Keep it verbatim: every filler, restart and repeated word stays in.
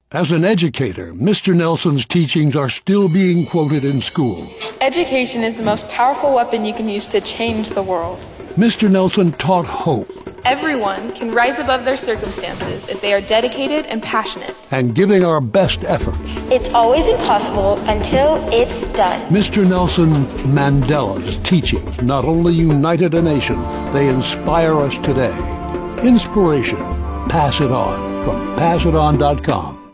As an educator, Mister Nelson's teachings are still being quoted in school. Education is the most powerful weapon you can use to change the world. Mister Nelson taught hope. Everyone can rise above their circumstances if they are dedicated and passionate. And giving our best efforts. It's always impossible until it's done. Mister Nelson Mandela's teachings not only united a nation, they inspire us today. Inspiration. Pass it on from pass it on dot com.